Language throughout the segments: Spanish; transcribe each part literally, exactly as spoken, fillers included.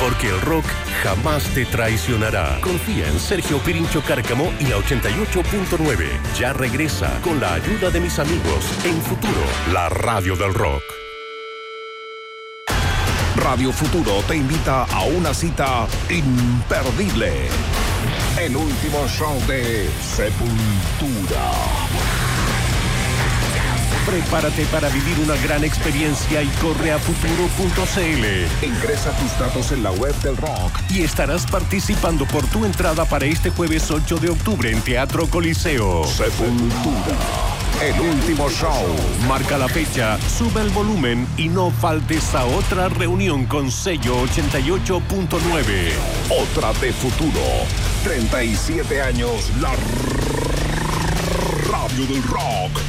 porque el rock jamás te traicionará. Confía en Sergio Pirincho Cárcamo y la ochenta y ocho punto nueve. Ya regresa con la ayuda de mis amigos en Futuro, la radio del rock. Radio Futuro te invita a una cita imperdible. El último show de Sepultura. Prepárate para vivir una gran experiencia y corre a futuro punto c l. Ingresa tus datos en la web del rock y estarás participando por tu entrada para este jueves ocho de octubre en Teatro Coliseo. Sepultura. El último show. Marca la fecha, sube el volumen y no faltes a otra reunión con sello ochenta y ocho punto nueve. Otra de Futuro. treinta y siete años, la radio del rock.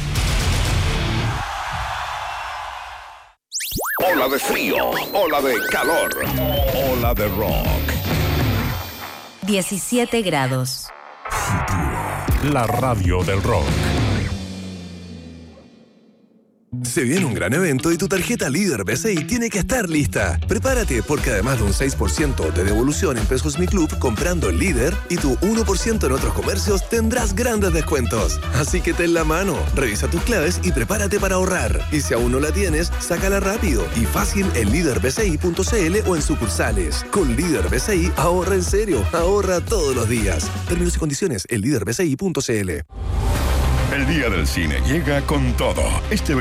Ola de frío, ola de calor, ola de rock. diecisiete grados. La radio del rock. Se viene un gran evento y tu tarjeta Líder B C I tiene que estar lista. Prepárate porque además de un seis por ciento de devolución en Pesos Mi Club comprando en Líder y tu uno por ciento en otros comercios tendrás grandes descuentos. Así que ten la mano, revisa tus claves y prepárate para ahorrar. Y si aún no la tienes, sácala rápido y fácil en líder b c i punto c l o en sucursales. Con Líder B C I ahorra en serio, ahorra todos los días. Términos y condiciones en líder b c i punto c l. El Día del Cine llega con todo. Este